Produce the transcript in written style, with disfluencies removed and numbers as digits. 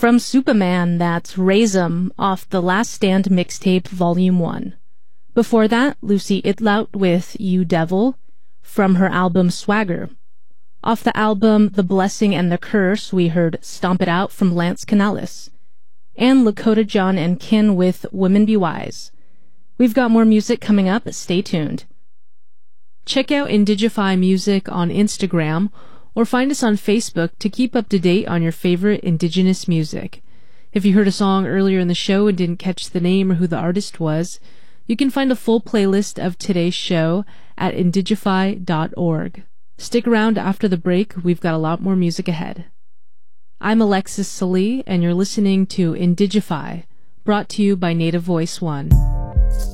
From Superman, that's Raise 'Em off the Last Stand mixtape Volume 1. Before that, Lucy Itlout with You Devil from her album Swagger. Off the album The Blessing and the Curse, we heard Stomp It Out from Lance Canales. And Lakota John and Kin with Women Be Wise. We've got more music coming up, stay tuned. Check out Indigify Music on Instagram or find us on Facebook to keep up to date on your favorite indigenous music. If you heard a song earlier in the show and didn't catch the name or who the artist was, you can find a full playlist of today's show at indigify.org. Stick around after the break, we've got a lot more music ahead. I'm Alexis Salee, and you're listening to Indigify, brought to you by Native Voice One.